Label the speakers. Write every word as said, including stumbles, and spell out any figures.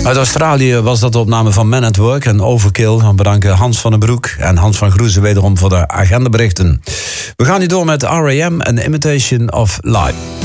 Speaker 1: Uit Australië was dat de opname van Man at Work en Overkill. We bedanken Hans van den Broek en Hans van Groezen wederom voor de agendaberichten. We gaan nu door met R E M en Imitation of Life.